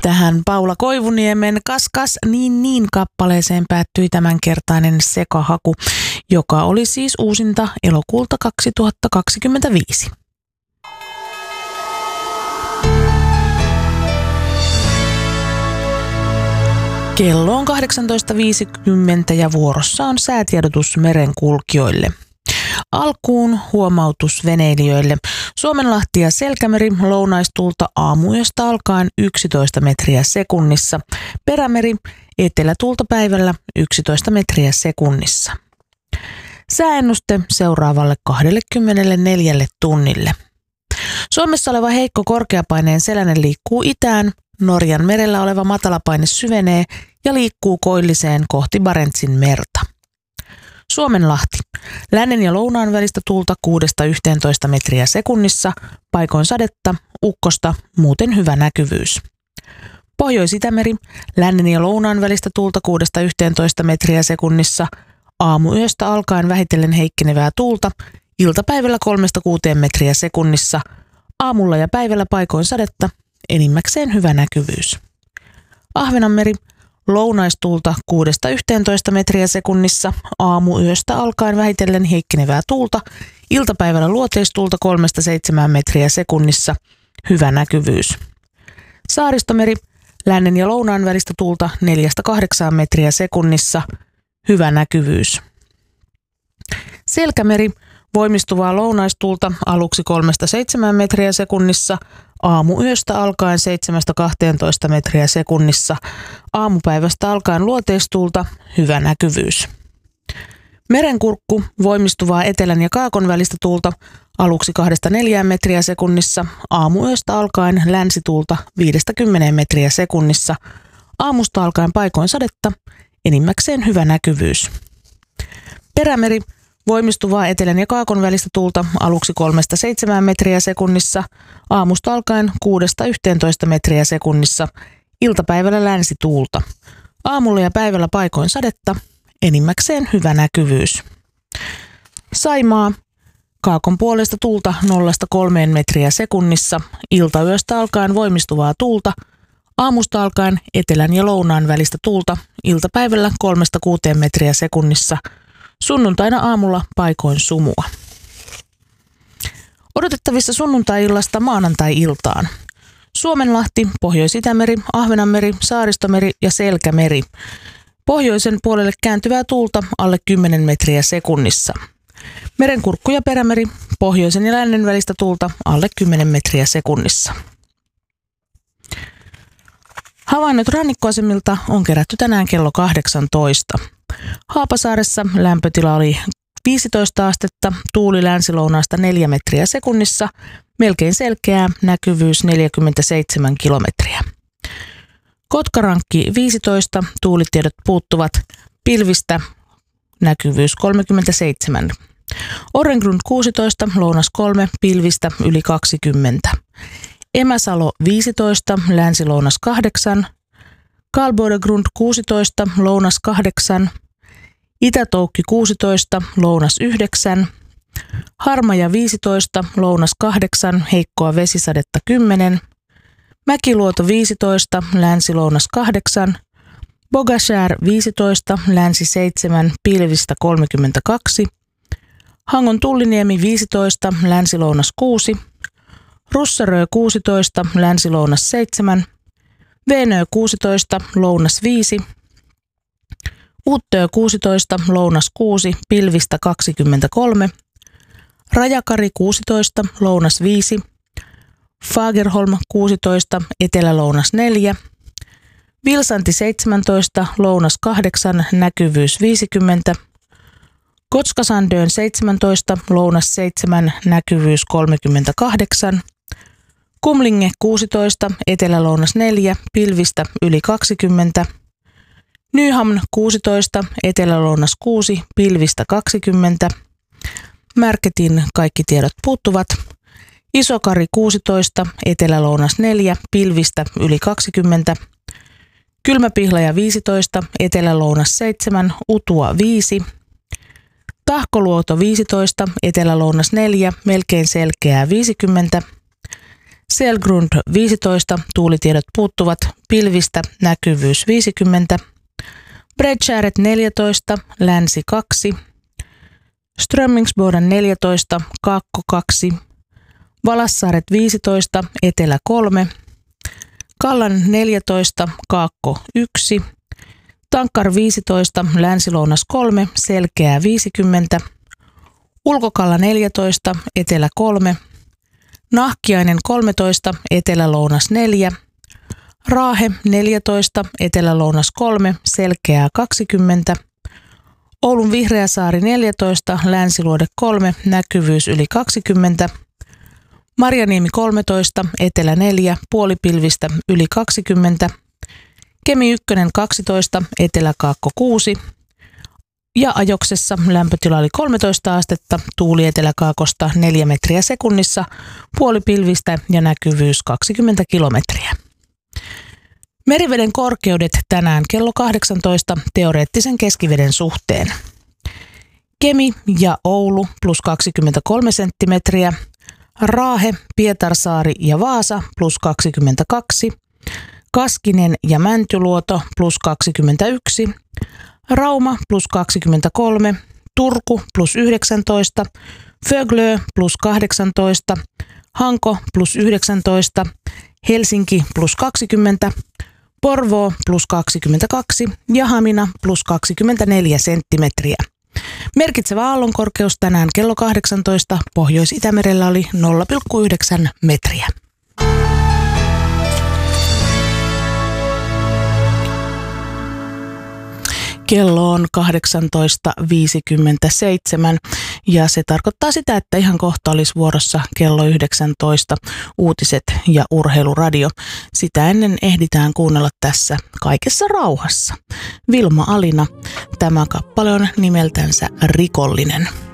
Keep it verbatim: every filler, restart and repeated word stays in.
Tähän Paula Koivuniemen Kas kas niin niin kappaleeseen päättyi tämänkertainen sekahaku, joka oli siis uusinta elokuulta kaksituhattakaksikymmentäviisi. Kello on kahdeksantoista viisikymmentä ja vuorossa on säätiedotus merenkulkijoille. Alkuun huomautus veneilijöille. Suomenlahti ja Selkämeri lounaistuulta aamuyöstä alkaen yksitoista metriä sekunnissa. Perämeri etelätuulta päivällä yksitoista metriä sekunnissa. Sääennuste seuraavalle kaksikymmentäneljä tunnille. Suomessa oleva heikko korkeapaineen selänen liikkuu itään. Norjan merellä oleva matalapaine syvenee ja liikkuu koilliseen kohti Barentsin merta. Suomenlahti. Lännen ja lounaan välistä tuulta kuudesta yhteentoista metriä sekunnissa, paikoin sadetta, ukkosta, muuten hyvä näkyvyys. Pohjois-Itämeri. Lännen ja lounaan välistä tuulta kuudesta yhteentoista metriä sekunnissa, aamuyöstä alkaen vähitellen heikkenevää tuulta, iltapäivällä kolmesta kuuteen metriä sekunnissa, aamulla ja päivällä paikoin sadetta, enimmäkseen hyvä näkyvyys. Ahvenanmeri. Lounaistuulta kuudesta yhteentoista metriä sekunnissa, aamuyöstä alkaen vähitellen heikkenevää tuulta, iltapäivällä luoteistuulta kolmesta seitsemään metriä sekunnissa, hyvä näkyvyys. Saaristomeri. Lännen ja lounaan välistä tuulta neljästä kahdeksaan metriä sekunnissa, hyvä näkyvyys. Selkämeri. Voimistuvaa lounaistuulta aluksi kolmesta seitsemään metriä sekunnissa, aamuyöstä alkaen seitsemästä kahteentoista metriä sekunnissa, aamupäivästä alkaen luoteistuulta, hyvä näkyvyys. Merenkurkku. Voimistuvaa etelän ja kaakon välistä tuulta aluksi kahdesta neljään metriä sekunnissa, aamuyöstä alkaen länsituulta viidestä kymmeneen metriä sekunnissa, aamusta alkaen paikoin sadetta, enimmäkseen hyvä näkyvyys. Perämeri. Voimistuvaa etelän ja kaakon välistä tuulta aluksi kolmesta seitsemään metriä sekunnissa, aamusta alkaen kuudesta yhteentoista metriä sekunnissa, iltapäivällä länsituulta. Aamulla ja päivällä paikoin sadetta, enimmäkseen hyvä näkyvyys. Saimaa. Kaakon puolesta tuulta nollasta kolmeen metriä sekunnissa, iltayöstä alkaen voimistuvaa tuulta, aamusta alkaen etelän ja lounaan välistä tuulta, iltapäivällä kolmesta kuuteen metriä sekunnissa, sunnuntaina aamulla paikoin sumua. Odotettavissa sunnuntai-illasta maanantai-iltaan. Suomenlahti, Pohjois-Itämeri, Ahvenanmeri, Saaristomeri ja Selkämeri. Pohjoisen puolelle kääntyvää tuulta alle kymmenen metriä sekunnissa. Merenkurkku ja Perämeri, pohjoisen ja lännen välistä tuulta alle kymmenen metriä sekunnissa. Havainnot rannikkoasemilta on kerätty tänään kello kahdeksantoista. Haapasaaressa lämpötila oli viisitoista astetta, tuuli länsilounaasta neljä metriä sekunnissa, melkein selkeää, näkyvyys neljäkymmentäseitsemän kilometriä. Kotkarankki viisitoista, tuulitiedot puuttuvat, pilvistä, näkyvyys kolmekymmentäseitsemän. Orrengrund kuusitoista, lounas kolme, pilvistä yli kaksikymmentä. Emäsalo viisitoista, länsilounas kahdeksan. Karlbodegrund kuusitoista, lounas kahdeksan. Itätoukki kuusitoista, lounas yhdeksän. Harmaja viisitoista, lounas kahdeksan, heikkoa vesisadetta kymmenen. Mäkiluoto viisitoista, länsi-lounas kahdeksan. Bogashär viisitoista, länsi seitsemän, pilvistä kolmekymmentäkaksi. Hangon Tulliniemi viisitoista, länsi-lounas kuusi. Russarö kuusitoista, länsi-lounas seitsemän. Veenö kuusitoista, lounas viisi. Uuttöö kuusitoista, lounas kuusi, pilvistä kaksikymmentäkolme. Rajakari kuusitoista, lounas viisi. Fagerholm kuusitoista, etelä-lounas neljä. Vilsanti seitsemäntoista, lounas kahdeksan, näkyvyys viisikymmentä. Kotskasandön seitsemäntoista, lounas seitsemän, näkyvyys kolmekymmentäkahdeksan. Kumlinge kuusitoista, etelä-lounas neljä, pilvistä yli kaksikymmentä. Nyhamn kuusitoista, etelä-lounas kuusi, pilvistä kaksikymmentä. Märketin kaikki tiedot puuttuvat. Isokari kuusitoista, etelä-lounas neljä, pilvistä yli kaksikymmentä. Kylmäpihlaja viisitoista, etelä-lounas seitsemän, Utua viisi. Tahkoluoto viisitoista, etelä-lounas neljä, melkein selkeää viisikymmentä. Selgrund viisitoista, tuulitiedot puuttuvat, pilvistä, näkyvyys viisikymmentä. Bredskäret neljätoista, länsi kaksi. Strömmingsboden neljätoista, kaakko kaksi. Valassaaret viisitoista, etelä kolme. Kallan neljätoista, kaakko yksi. Tankkar viisitoista, länsilounas kolme, selkeää viisikymmentä. Ulkokalla neljätoista, etelä kolme. Nahkiainen kolmetoista, etelälounas neljä. Raahe neljätoista, etelälounas kolme, selkeää kaksikymmentä. Oulun Vihreäsaari neljätoista, länsiluode kolme, näkyvyys yli kaksikymmentä. Marjaniemi kolmetoista, etelä neljä, puolipilvistä yli kaksikymmentä. Kemi yksi kaksitoista, eteläkaakko kuusi. Ja Ajoksessa lämpötila oli kolmetoista astetta, tuuli eteläkaakosta neljä metriä sekunnissa, puolipilvistä ja näkyvyys kaksikymmentä kilometriä. Meriveden korkeudet tänään kello kahdeksantoista teoreettisen keskiveden suhteen. Kemi ja Oulu plus kaksikymmentäkolme senttimetriä, Raahe, Pietarsaari ja Vaasa plus kaksikymmentäkaksi, Kaskinen ja Mäntyluoto plus kaksikymmentäyksi, Rauma plus kaksikymmentäkolme, Turku plus yhdeksäntoista, Föglö plus kahdeksantoista, Hanko plus yhdeksäntoista, Helsinki plus kaksikymmentä, Porvoo plus kaksikymmentäkaksi ja Hamina plus kaksikymmentäneljä senttimetriä. Merkitsevä aallonkorkeus tänään kello kahdeksantoista Pohjois-Itämerellä oli nolla pilkku yhdeksän metriä. Kello on kahdeksantoista viisikymmentäseitsemän ja se tarkoittaa sitä, että ihan kohta olisi vuorossa kello yhdeksäntoista uutiset ja urheiluradio. Sitä ennen ehditään kuunnella tässä kaikessa rauhassa. Vilma Alina, tämä kappale on nimeltänsä Rikollinen.